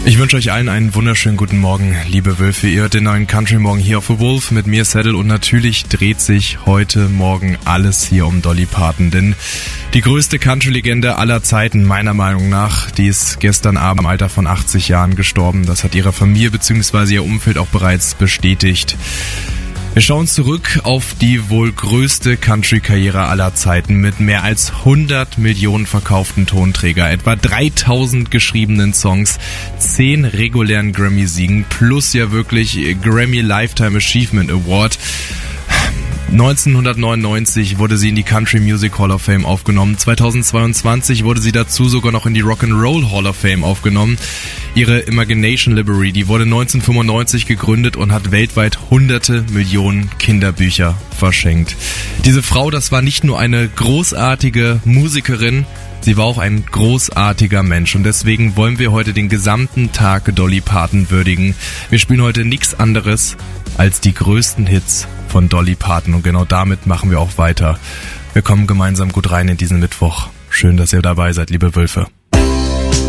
Ich wünsche euch allen einen wunderschönen guten Morgen, liebe Wölfe. Ihr hört den neuen Country Morgen hier auf The Wolf mit mir, Saddle, und natürlich dreht sich heute Morgen alles hier um Dolly Parton, denn die größte Country-Legende aller Zeiten, meiner Meinung nach, die ist gestern Abend im Alter von 80 Jahren gestorben. Das hat ihre Familie bzw. ihr Umfeld auch bereits bestätigt. Wir schauen zurück auf die wohl größte Country-Karriere aller Zeiten mit mehr als 100 Millionen verkauften Tonträger, etwa 3000 geschriebenen Songs, 10 regulären Grammy-Siegen plus ja wirklich Grammy Lifetime Achievement Award. 1999 wurde sie in die Country Music Hall of Fame aufgenommen. 2022 wurde sie dazu sogar noch in die Rock'n'Roll Hall of Fame aufgenommen. Ihre Imagination Library, die wurde 1995 gegründet und hat weltweit hunderte Millionen Kinderbücher verschenkt. Diese Frau, das war nicht nur eine großartige Musikerin, sie war auch ein großartiger Mensch, und deswegen wollen wir heute den gesamten Tag Dolly Parton würdigen. Wir spielen heute nichts anderes als die größten Hits von Dolly Parton, und genau damit machen wir auch weiter. Wir kommen gemeinsam gut rein in diesen Mittwoch. Schön, dass ihr dabei seid, liebe Wölfe.